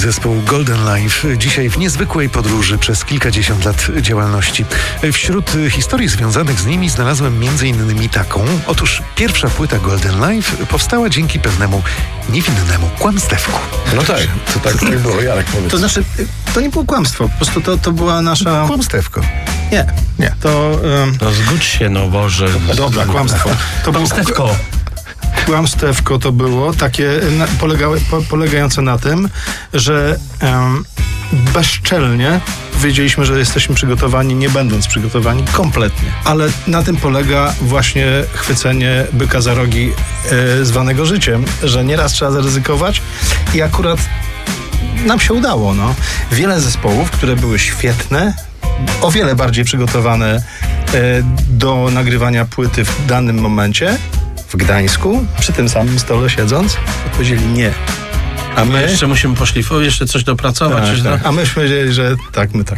Zespół Golden Life dzisiaj w niezwykłej podróży przez kilkadziesiąt lat działalności. Wśród historii związanych z nimi znalazłem m.in. taką. Otóż pierwsza płyta Golden Life powstała dzięki pewnemu niewinnemu kłamstewku. No tak, to tak nie było. Jarek, powiedz. To znaczy, to nie było kłamstwo, po prostu to była nasza... Kłamstewko. Nie. No zgódź się, no Boże. Dobra, kłamstwo. To było Kłamstewko. Kłamstewko to było takie polegające na tym, że bezczelnie wiedzieliśmy, że jesteśmy przygotowani, nie będąc przygotowani kompletnie. Ale na tym polega właśnie chwycenie byka za rogi zwanego życiem, że nieraz trzeba zaryzykować i akurat nam się udało. No. Wiele zespołów, które były świetne, o wiele bardziej przygotowane do nagrywania płyty w danym momencie, w Gdańsku, przy tym samym stole siedząc, powiedzieli nie. A my Jeszcze musimy poszlifować, jeszcze coś dopracować. tak, coś tak. A myśmy powiedzieli, że tak, my tak.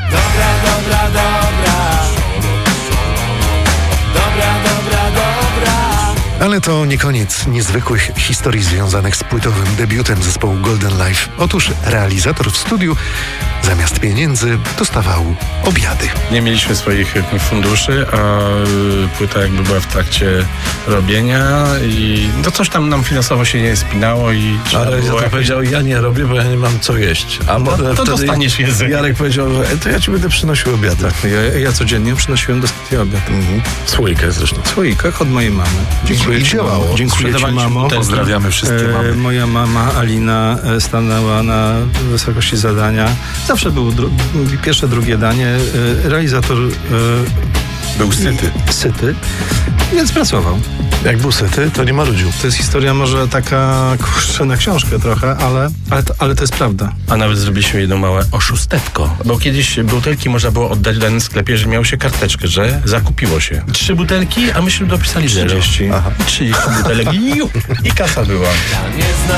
Ale to nie koniec niezwykłych historii związanych z płytowym debiutem zespołu Golden Life. Otóż realizator w studiu zamiast pieniędzy dostawał obiady. Nie mieliśmy swoich funduszy, a płyta jakby była w trakcie robienia i to coś tam nam finansowo się nie spinało i trzeba Ale było ja powiedział, ja nie robię, bo ja nie mam co jeść. A to dostaniesz jedzenie. Jarek powiedział, że to ja ci będę przynosił obiady. Ja codziennie przynosiłem do studia obiad. Słoikę zresztą. W słoikach od mojej mamy. Dziękuję ci, działało. mamo. Dziękuję ci, Sprzedawaliśmy mamo. butelki. Pozdrawiamy wszystkie mamy. Moja mama Alina stanęła na wysokości zadania. Zawsze było pierwsze, drugie danie. Realizator Był syty, więc pracował. Jak był syty, to nie marudził. To jest historia może taka, kurczę, na książkę trochę, ale to jest prawda. A nawet zrobiliśmy jedno małe oszustewko. Bo kiedyś butelki można było oddać w danym sklepie, że miało się karteczkę, że zakupiło się 3 butelki, a myśmy dopisali 0. 30. Aha. 30 butelek i kasa była.